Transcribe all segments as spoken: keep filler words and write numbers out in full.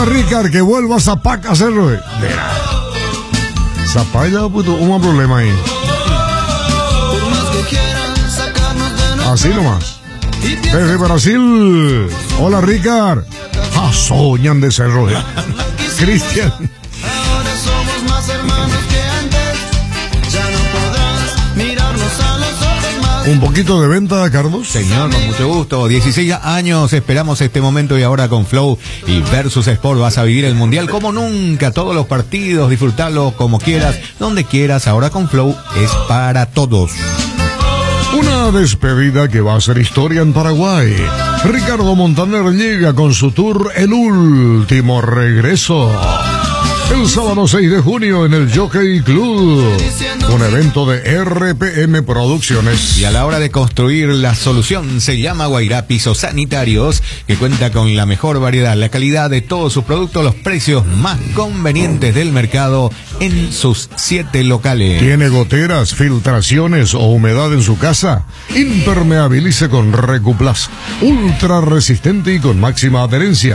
Hola, Ricard, que vuelva a Zapac a hacerlo. Mira. Zapaya, puto, un problema ahí. Así nomás. Desde Brasil. Hola, Ricard. Ah, soñan de cerro. Eh. Cristian. ¿Un poquito de venta, Carlos? Señor, con mucho gusto. dieciséis años esperamos este momento y ahora con Flow y Versus Sport vas a vivir el Mundial como nunca. Todos los partidos, disfrutarlos como quieras, donde quieras. Ahora con Flow es para todos. Una despedida que va a ser historia en Paraguay. Ricardo Montaner llega con su tour El Último Regreso. El sábado seis de junio en el Jockey Club, un evento de R P M Producciones. Y a la hora de construir la solución se llama Guairá Pisos Sanitarios, que cuenta con la mejor variedad, la calidad de todos sus productos, los precios más convenientes del mercado en sus siete locales. ¿Tiene goteras, filtraciones o humedad en su casa? Impermeabilice con Recuplas, ultra resistente y con máxima adherencia.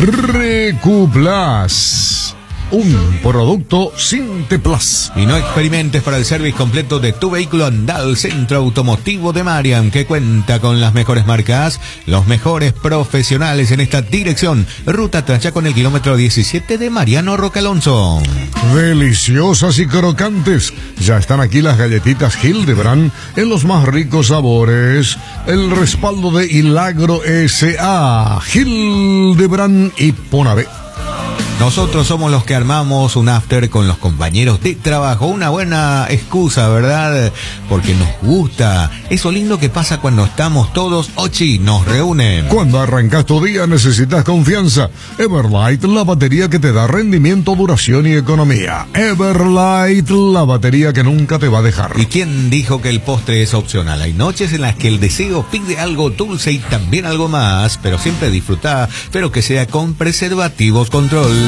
Recuplas. Un producto Sinteplas. Y no experimentes para el service completo de tu vehículo. Anda al Centro Automotivo de Mariam, que cuenta con las mejores marcas, los mejores profesionales en esta dirección. Ruta Trachaco en el kilómetro diecisiete de Mariano Roca Alonso. Deliciosas y crocantes. Ya están aquí las galletitas Hildebrand en los más ricos sabores. El respaldo de Hilagro S A Hildebrand y Ponabé. Nosotros somos los que armamos un after con los compañeros de trabajo. Una buena excusa, ¿verdad? Porque nos gusta. Eso lindo que pasa cuando estamos todos ochi, nos reúnen. Cuando arrancas tu día necesitas confianza. Everlight, la batería que te da rendimiento, duración y economía. Everlight, la batería que nunca te va a dejar. ¿Y quién dijo que el postre es opcional? Hay noches en las que el deseo pide algo dulce y también algo más, pero siempre disfruta, pero que sea con preservativos control.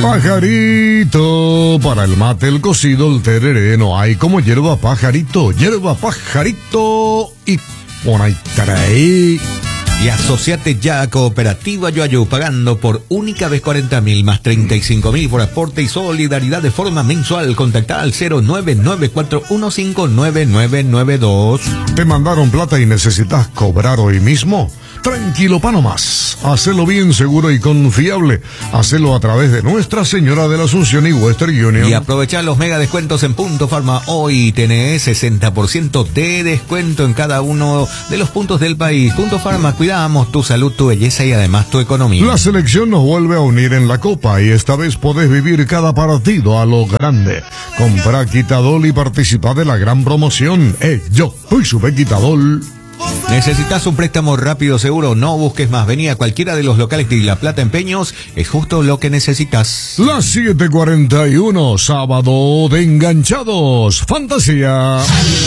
Pajarito, para el mate, el cocido, el tereré, no hay como hierba pajarito, hierba pajarito y pon ahí, trae. Y asociate ya a Cooperativa Yoayu, pagando por única vez cuarenta mil más treinta y cinco mil por aporte y solidaridad de forma mensual. Contacta al cero nueve nueve cuatro uno cinco nueve nueve nueve dos. ¿Te mandaron plata y necesitas cobrar hoy mismo? Tranquilo, pa' nomás. Hacelo bien, seguro y confiable. Hacelo a través de Nuestra Señora de la Asunción y Western Union. Y aprovechar los mega descuentos en Punto Farma. Hoy tenés sesenta por ciento de descuento en cada uno de los puntos del país. Punto Farma, cuidamos tu salud, tu belleza y además tu economía. La selección nos vuelve a unir en la Copa y esta vez podés vivir cada partido a lo grande. Compra Quitadol y participa de la gran promoción. Eh, yo soy Sube Quitadol. ¿Necesitas un préstamo rápido, seguro? No busques más. Vení a cualquiera de los locales de La Plata Empeños. Es justo lo que necesitas. Las siete cuarenta y uno, sábado de Enganchados. Fantasía.